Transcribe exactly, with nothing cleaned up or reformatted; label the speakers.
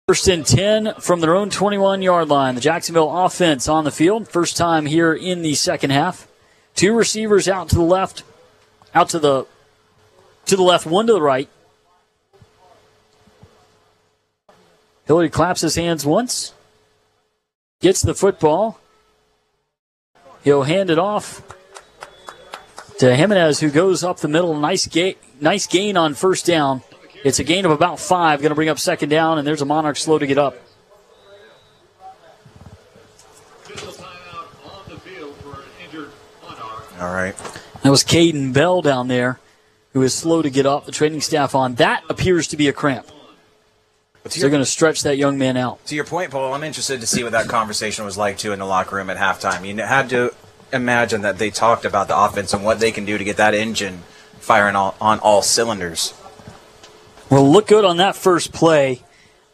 Speaker 1: First and ten from their own twenty-one-yard line. The Jacksonville offense on the field. First time here in the second half. Two receivers out to the left, out to the to the left, one to the right. Hillary claps his hands once, gets the football. He'll hand it off to Jimenez, who goes up the middle. Nice gain, nice gain on first down. It's a gain of about five. Going to bring up second down, and there's a Monarch slow to get up.
Speaker 2: All right.
Speaker 1: That was Caden Bell down there, who is slow to get up. The training staff on. That appears to be a cramp. So they're going to stretch that young man out.
Speaker 2: To your point, Paul, I'm interested to see what that conversation was like, too, in the locker room at halftime. You had to imagine that they talked about the offense and what they can do to get that engine firing all, on all cylinders.
Speaker 1: Well, look good on that first play.